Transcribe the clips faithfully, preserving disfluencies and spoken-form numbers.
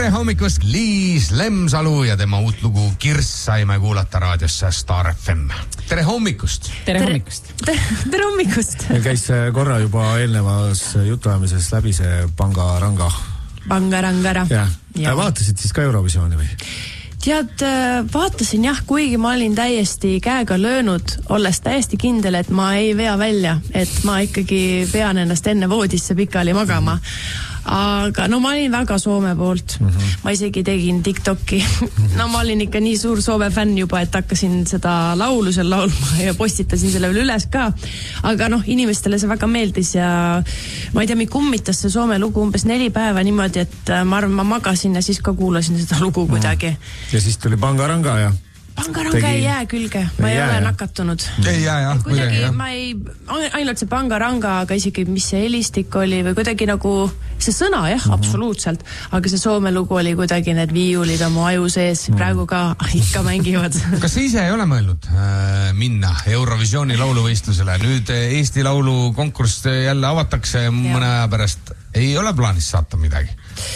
tere hommikust, Liis Lemsalu ja tema uut lugu Kirss saime kuulata raadiosse Star F M. Tere hommikust. Tere hommikust. Tere, tere hommikust. Meil käis korra juba eelnevas jutuajamises läbi see Pangaranga. Pangarangara. Ja. Ja. Vaatasid siis ka Eurovisiooni või? Tead, vaatasin jah, kuigi ma olin täiesti käega löönud, olles täiesti kindel, et ma ei vea välja, et ma ikkagi pean ennast enne voodisse pikali magama. Aga no ma olin väga Soome poolt. Mm-hmm. Ma isegi tegin TikToki. No ma olin ikka nii suur Soome fänn juba, et hakkasin seda laulu seal laulma ja postitasin selle veel üles ka. Aga noh, inimestele see väga meeldis ja ma ei tea, mi kummitas see Soome lugu umbes neli päeva niimoodi, et ma arvan, ma magasin ja siis ka kuulasin seda lugu kuidagi. Ja siis tuli Pangaranga ja... Pangaranga tegi... ei jää külge, ma ei, ei ole nakatunud. Ei jää, jah. Kuidagi ma ei, ainult see Pangaranga, aga isegi mis see helistik oli või kuidagi nagu see sõna, jah, mm-hmm. absoluutselt. Aga see Soome lugu oli kuidagi need viiulid oma aju sees, mm. praegu ka ikka mängivad. Kas sa ise ei ole mõelnud äh, minna Eurovisiooni lauluvõistlusele? Nüüd Eesti laulu konkurss jälle avatakse ja. Mõne aja pärast. Ei ole plaanis saata midagi?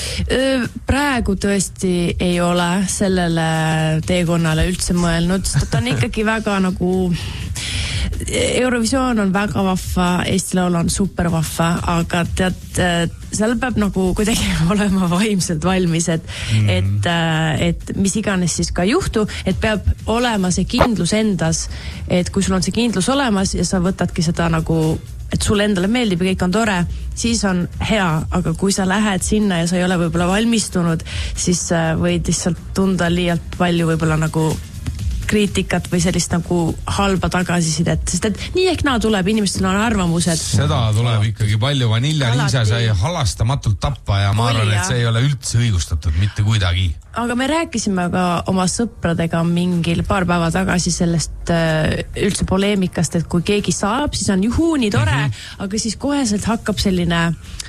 Praegu tõesti ei ole sellele teekonnale üldse mõelnud. Ta on ikkagi väga nagu... Eurovisioon on väga vahva, Eesti laul on super vahva, aga tead, seal peab nagu kuidagi olema vaimselt valmis, et, mm. et, et mis iganes siis ka juhtu, et peab olema see kindlus endas, et kui sul on see kindlus olemas ja sa võtadki seda nagu et sulle endale meeldib ja kõik on tore, siis on hea, aga kui sa lähed sinna ja sa ei ole võib-olla valmistunud, siis võid lihtsalt tunda liialt palju võib-olla nagu kriitikat või sellist nagu halba tagasisidet, sest et nii ehk naa tuleb, inimestel on arvamused. Seda tuleb ikkagi palju, Vanilla Liisa sai halastamatult tappa ja ma arvan, et see ei ole üldse õigustatud, mitte kuidagi. Aga me rääkisime ka oma sõpradega mingil paar päeva tagasi sellest äh, üldse poleemikast, et kui keegi saab, siis on juhuu, nii tore, mm-hmm. aga siis koheselt hakkab selline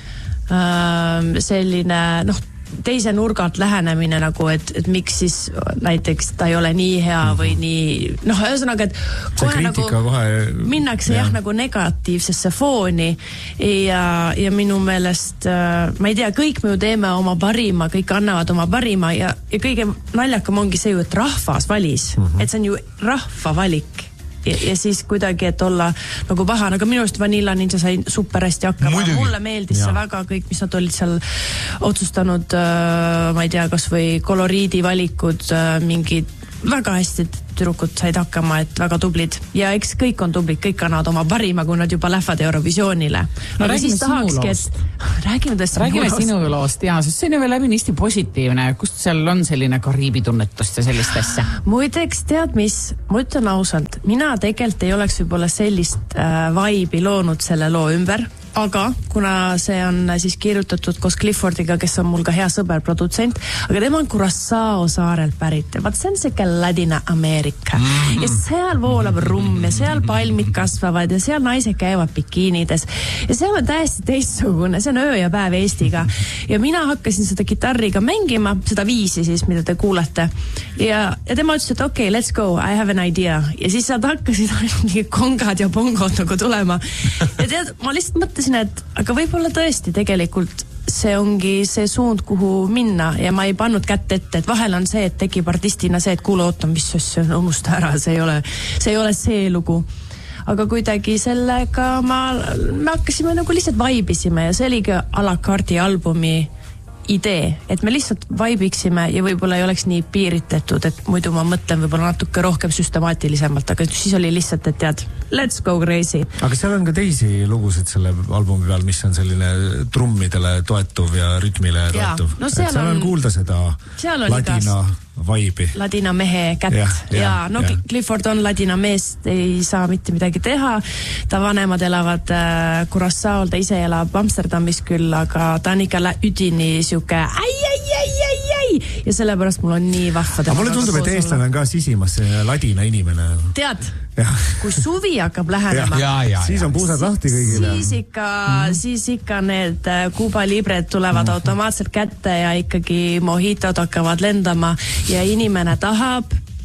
äh, selline, noh, teise nurgalt lähenemine nagu, et, et miks siis näiteks ta ei ole nii hea mm-hmm. või nii, noh, ühesõnaga, et kohe nagu kohe, minnakse jah. jah nagu negatiivsesse fooni ja, ja minu meelest, ma ei tea, kõik me ju teeme oma parima, kõik annavad oma parima ja, ja kõige naljakam ongi see ju, et rahvas valis, mm-hmm. et see on ju rahva valik. Ja, ja siis kuidagi, et olla nagu paha, aga minu arust Vanilla Ninja sai super hästi hakkama. Mulle meeldis ja. See väga kõik, mis nad olid seal otsustanud, äh, ma ei tea, kas või koloriidi valikud, äh, mingid väga hästi türukud said hakkama, et väga tublid. Ja eks kõik on tublid, kõik annavad oma parima, kui nad juba lähevad Eurovisioonile. No, aga siis tahakski, et... Räägime tõesti räägime sinu loost, jaa, sest see on ju veel läbi niisti positiivne. Kust seal on selline kariibitunnetust ja sellist asja? Muideks, tead mis? Ma ütlen ausalt, mina tegelikult ei oleks võib-olla sellist äh, vaibi loonud selle loo ümber. Aga kuna see on siis kirjutatud koos Cliffordiga, kes on mul ka hea sõber produtsent, aga tema on Curaçao saarelt pärit. Vaat see on siuke Ladina-Ameerika. Mm-hmm. Ja seal voolab rumm ja seal palmid kasvavad ja seal naised käivad bikiinides. Ja seal on täiesti teistsugune, see on öö ja päev Eestiga. Ja mina hakkasin seda gitarriga mängima, seda viisi siis, mida te kuulete. Ja, ja tema ütles, et okei, okay, let's go, I have an idea. Ja siis sealt hakkasid mingi kongad ja pongod nagu tulema. Ja tead, ma lihtsalt mõtlesin, et aga võib-olla tõesti tegelikult see ongi see suund, kuhu minna ja ma ei pannud kätt ette, et vahel on see, et tekib artistina see, et kuule, oota, mis see on, unusta ära, see ei ole see, ei ole see lugu. Aga kuidagi sellega ma, me hakkasime nagu lihtsalt vaibisime ja see oligi a la carte albumi idee, et me lihtsalt vaibiksime ja võib-olla ei oleks nii piiritletud, et muidu ma mõtlen võib-olla natuke rohkem süstemaatilisemalt, aga siis oli lihtsalt, et tead, let's go crazy. Aga seal on ka teisi lugusid selle albumi peal, mis on selline trummidele toetuv ja rütmile ja, toetuv. No seal, seal on, on kuulda seda ladina vaibi. Ladina mehe kätt. Ja, ja, ja no ja. Clifford on ladina mees, ei saa mitte midagi teha. Ta vanemad elavad äh, Curaçaol, ta ise elab Amsterdamis küll, aga ta on ikka üdini siuke ai, ai, ai, ai, ai. Ja sellepärast mul on nii vahva. Aga mulle tundub, et eestlane on ka sisimas see ladina inimene. Tead, ja. Kui suvi hakkab lähenema, ja, ja, ja, siis on puusad lahti kõigile. Siis ikka, mm-hmm. siis ikka need Cuba Libred tulevad mm-hmm. automaatselt kätte ja ikkagi mojitod hakkavad lendama ja inimene tahab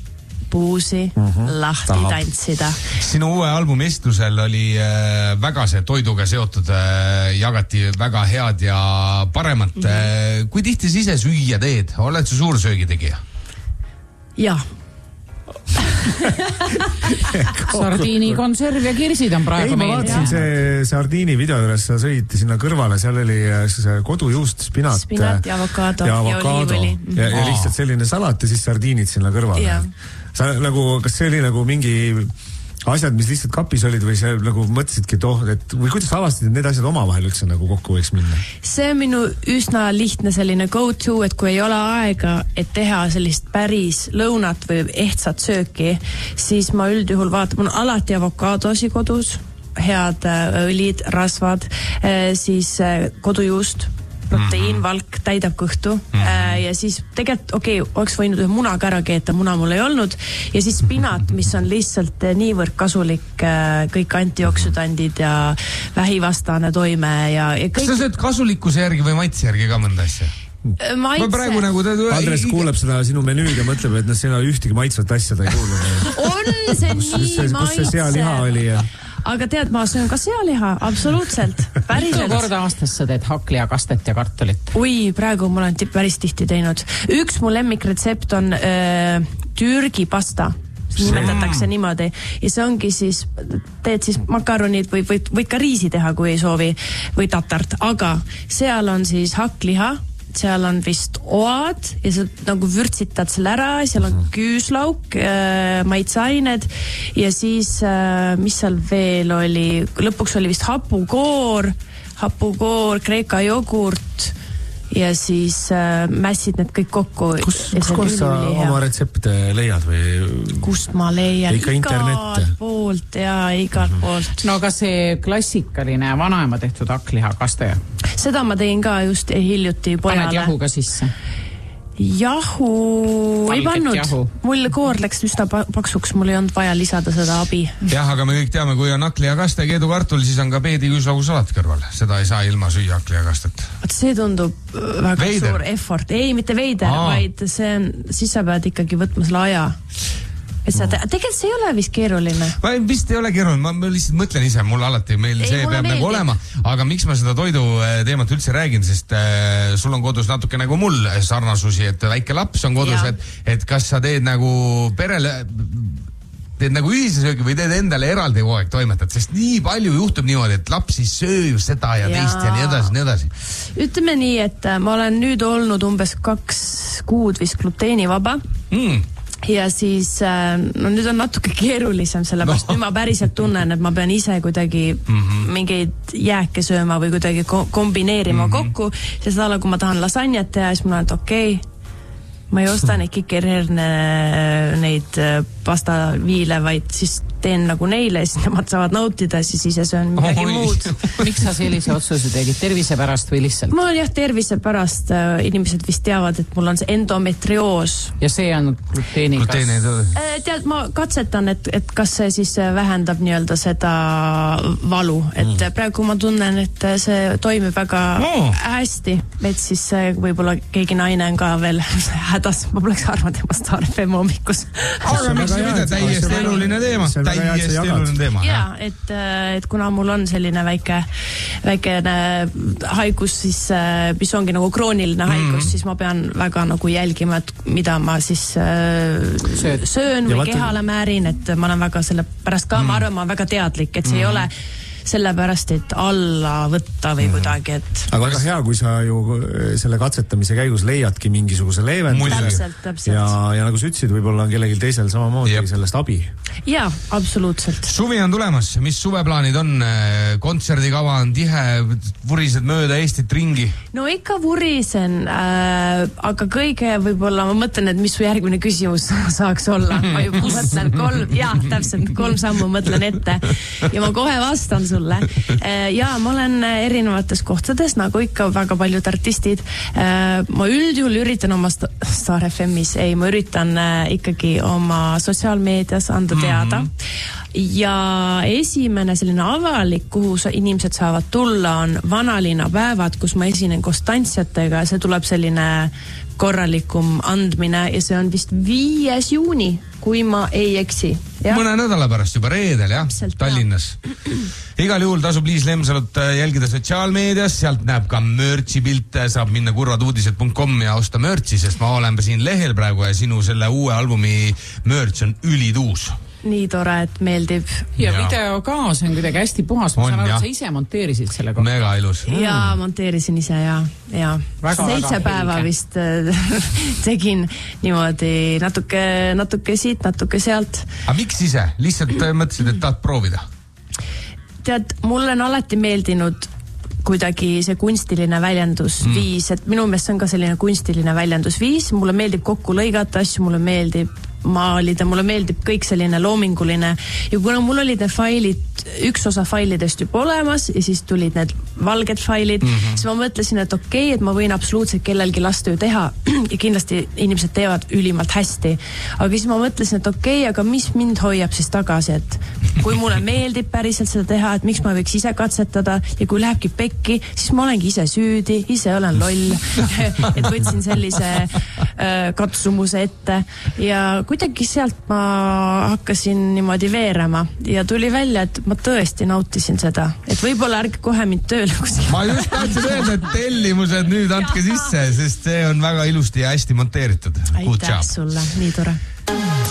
puusi uh-huh. lahti Tahab. tantsida. Sinu uue albumi estlusel oli äh, väga see toiduga seotud, äh, jagati väga head ja paremat. Mm-hmm. Kui tihti sa ise süüa teed? Oled sa suur söögitegija? Jah. Sardiini konserv ja kirsid on praegu ei, ma vaatasin see sardiini video juures, sa sõid sinna kõrvale, seal oli see kodujuust, spinat, spinat ja avokaado ja, avokaado, ja, ja, ja lihtsalt selline salat ja siis sardiinid sinna kõrvale. Sa nagu, kas see oli nagu mingi asjad, mis lihtsalt kapis olid või see nagu mõtlesidki, et oh, et või kuidas avastasid, et need asjad omavahel üldse nagu kokku võiks minna? See on minu üsna lihtne selline go-to, et kui ei ole aega, et teha sellist päris lõunat või ehtsat sööki, siis ma üldjuhul vaatan, mul on alati avokaadosi kodus, head õlid, rasvad, siis kodujuust, proteiin, valk, täidab kõhtu mm-hmm. äh, ja siis tegelikult, okei, okay, oleks võinud ühe munaga ära keeta, muna mul ei olnud ja siis spinat, mis on lihtsalt niivõrd kasulik, äh, kõik antioksüdandid ja vähivastane toime ja, ja kõik... Kas sa sööd kasulikkuse järgi või maitse järgi ka mõnda asja? Maitse. Praegu nagu ta... Andres kuuleb seda sinu menüüd ja mõtleb, et siin on ühtegi maitsvat asja ta ei kuulnud. On see nii maitse. Kus see sealiha oli ja... Aga tead, ma söön ka sealiha, absoluutselt. Päriselt. Mitu korda aastas sa teed hakli ja kastet ja kartulit? Ui, praegu mul on päris tihti teinud. Üks mu lemmikretsept on öö, Türgi pasta. Nimetatakse niimoodi. Ja see ongi siis, teed siis makaronid või võid, võid ka riisi teha, kui ei soovi, või tatart. Aga seal on siis hakkliha, seal on vist oad ja sa nagu vürtsitad selle ära, seal on küüslauk, äh, maitseained ja siis, äh, mis seal veel oli, lõpuks oli vist hapukoor, hapukoor, kreeka jogurt ja siis äh, mässid need kõik kokku. Kus, kus koos sa oma retsepte leiad või? Kust ma leian? Ikka internet? Igalt poolt ja igalt mm-hmm. poolt. No aga see klassikaline vanaema tehtud hakkliha kaste? Seda ma tegin ka just hiljuti pojale. Paned jahu ka sisse? Jahu ei pannud. Jahu. Mul koor läks üsna paksuks, mul ei olnud vaja lisada seda abi. Jah, aga me kõik teame, kui on hakli ja kaste keedukartul, siis on ka peediküüslagu salat kõrval. Seda ei saa ilma süüa hakli ja kastet. See tundub väga veider. Suur effort. Ei, mitte veider, Aa. vaid see on, siis sa pead ikkagi võtma selle aja. Et sa te- tegelikult see ei ole vist keeruline. Ma vist ei ole keeruline, ma, ma lihtsalt mõtlen ise, mul alati meil ei, see peab meeldib. Nagu olema, aga miks ma seda toidu teemat üldse räägin, sest äh, sul on kodus natuke nagu mul sarnasusi, et väike laps on kodus, et, et kas sa teed nagu perele, teed nagu ühise söögi või teed endale eraldi kogu aeg toimetad, sest nii palju juhtub niimoodi, et laps ei söö ju seda ja, ja teist ja nii edasi, nii edasi. Ütleme nii, et ma olen nüüd olnud umbes kaks kuud vist gluteenivaba. Mm. Ja siis, no nüüd on natuke keerulisem, sellepärast no. Nüüd ma päriselt tunnen, et ma pean ise kuidagi mm-hmm. mingeid jääke sööma või kuidagi ko- kombineerima mm-hmm. kokku, sest alla, kui ma tahan lasanjat teha, siis ma olen, et okei, okay, ma ei osta neid kikerherne, neid pastaviile, vaid siis teen nagu neile, siis nemad saavad nautida, siis ise söön midagi Oi. muud. Miks sa sellise otsuse tegid? Tervise pärast või lihtsalt? Mul on jah, tervise pärast. Inimesed vist teavad, et mul on see endometrioos. Ja see on gluteeni kas? Tead, ma katsetan, et, et kas see siis vähendab nii-öelda seda valu. Et mm. praegu ma tunnen, et see toimib väga oh. hästi. Et siis võib-olla keegi naine on ka veel hädas. Ma poleks arvanud, et ma Star F M hommikus. Aga miks see mida? Täiesti eluline teema. Täiesti eluline teema. Jaa, et, et kuna mul on selline väike, väikene haigus, siis, mis ongi nagu krooniline haigus, mm. siis ma pean väga nagu jälgima, et mida ma siis söön, söön või kehale määrin, et ma olen väga selle pärast ka, mm. ma arvan, ma olen väga teadlik, et see mm. ei ole sellepärast, et alla võtta või kuidagi, et... Aga väga hea, kui sa ju selle katsetamise käigus leiadki mingisuguse leevenduse. Täpselt, täpselt. Ja, ja nagu sa ütlesid, võib-olla on kellelgi teisel samamoodi Jep. sellest abi. Jaa, absoluutselt. Suvi on tulemas, mis suveplaanid on? Kontserdikava on tihe, vurised mööda Eestit ringi? No ikka vurisen, äh, aga kõige võib-olla, ma mõtlen, et mis su järgmine küsimus saaks olla. Ma juba mõtlen kolm, jah, täpselt, kolm sammu mõtlen ette. Ja ma kohe vastan sulle. sulle. Ja ma olen erinevates kohtades, nagu ikka väga paljud artistid. Ma üldjuhul üritan oma Star F M-is, ei, ma üritan ikkagi oma sotsiaalmeedias anda teada. Mm-hmm. Ja esimene selline avalik, kuhu inimesed saavad tulla, on vanalinna päevad, kus ma esinen koos tantsijatega. See tuleb selline korralikum andmine ja see on vist viies juuni, kui ma ei eksi. Ja? Mõne nädala pärast juba reedel, jah, Täpselt, Tallinnas. Igal juhul tasub Liis Lemsalut jälgida sotsiaalmeedias, sealt näeb ka mörtsi pilte, saab minna kurvaduudised punkt com ja osta mörtsi, sest ma olen siin lehel praegu ja sinu selle uue albumi mörts on ülituus. Nii tore, et meeldib. Ja, ja. video ka, see on kuidagi hästi puhas. Ma on, saan aru, sa ise monteerisid selle kohta. Mega ilus. Mm. Ja, monteerisin ise, ja. ja. Väga, Seitse väga päeva helge. Vist tegin niimoodi natuke, natuke siit, natuke sealt. Aga miks ise? Lihtsalt mõtlesid, et tahad proovida? Tead, mulle on alati meeldinud kuidagi see kunstiline väljendusviis, mm. et minu meelest see on ka selline kunstiline väljendusviis. Mulle meeldib kokku lõigata asju, mulle meeldib maalida, mulle meeldib kõik selline loominguline ja kuna mul olid need failid, üks osa failidest juba olemas ja siis tulid need valged failid, mm-hmm. siis ma mõtlesin, et okei, okay, et ma võin absoluutselt kellelgi lasta ju teha ja kindlasti inimesed teevad ülimalt hästi, aga siis ma mõtlesin, et okei, okay, aga mis mind hoiab siis tagasi, et kui mulle meeldib päriselt seda teha, et miks ma võiks ise katsetada ja kui lähebki pekki, siis ma olengi ise süüdi, ise olen loll et võtsin sellise äh, katsumuse ette ja kuidagi sealt ma hakkasin niimoodi veerema ja tuli välja, et ma tõesti nautisin seda, et võib-olla ärge kohe mind tööle kuskil. Ma just tahtsin öelda, et tellimused nüüd andke sisse, sest see on väga ilusti ja hästi monteeritud. Aitäh sulle, nii tore.